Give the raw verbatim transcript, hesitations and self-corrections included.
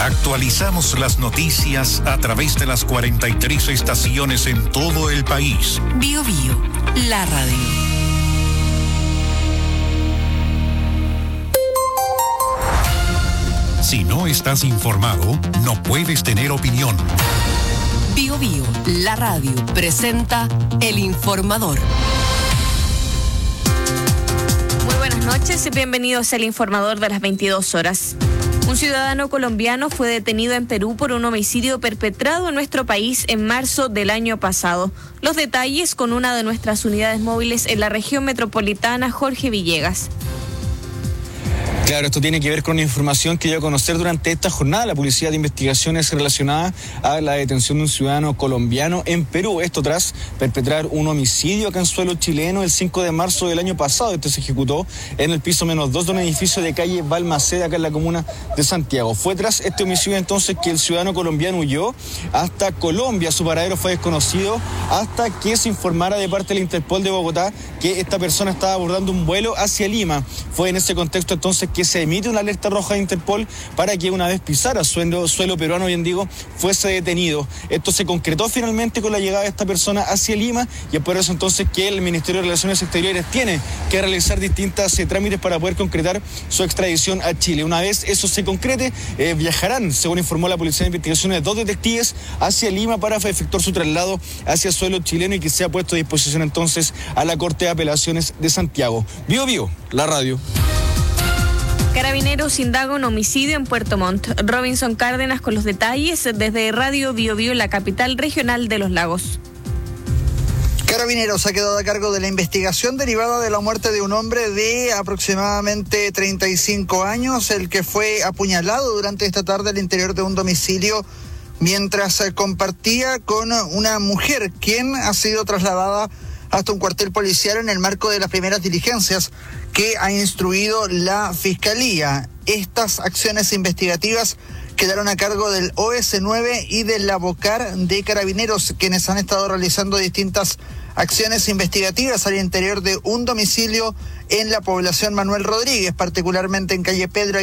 Actualizamos las noticias a través de las cuarenta y tres estaciones en todo el país. Bio Bio, la radio. Si no estás informado, no puedes tener opinión. Bio Bio, la radio, presenta El Informador. Muy buenas noches y bienvenidos al Informador de las veintidós horas. Un ciudadano colombiano fue detenido en Perú por un homicidio perpetrado en nuestro país en marzo del año pasado. Los detalles con una de nuestras unidades móviles en la región metropolitana, Jorge Villegas. Claro, esto tiene que ver con una información que dio a conocer durante esta jornada la Policía de Investigaciones relacionada a la detención de un ciudadano colombiano en Perú. Esto tras perpetrar un homicidio acá en suelo chileno el cinco de marzo del año pasado. Este se ejecutó en el piso menos dos de un edificio de calle Balmaceda, acá en la comuna de Santiago. Fue tras este homicidio entonces que el ciudadano colombiano huyó hasta Colombia. Su paradero fue desconocido hasta que se informara de parte de la Interpol de Bogotá que esta persona estaba abordando un vuelo hacia Lima. Fue en ese contexto entonces que se emite una alerta roja de Interpol para que una vez pisara suelo, suelo peruano, bien digo, fuese detenido. Esto se concretó finalmente con la llegada de esta persona hacia Lima y es por eso entonces que el Ministerio de Relaciones Exteriores tiene que realizar distintas eh, trámites para poder concretar su extradición a Chile. Una vez eso se concrete, eh, viajarán, según informó la Policía de Investigaciones, dos detectives hacia Lima para efectuar su traslado hacia suelo chileno y que sea puesto a disposición entonces a la Corte de Apelaciones de Santiago. Bio Bio, la radio. Carabineros indaga un homicidio en Puerto Montt. Robinson Cárdenas con los detalles desde Radio Bio Bio, la capital regional de Los Lagos. Carabineros ha quedado a cargo de la investigación derivada de la muerte de un hombre de aproximadamente treinta y cinco años, el que fue apuñalado durante esta tarde al interior de un domicilio mientras compartía con una mujer, quien ha sido trasladada hasta un cuartel policial en el marco de las primeras diligencias que ha instruido la Fiscalía. Estas acciones investigativas quedaron a cargo del O S nueve y del Abocar de Carabineros, quienes han estado realizando distintas acciones investigativas al interior de un domicilio en la población Manuel Rodríguez, particularmente en calle Pedro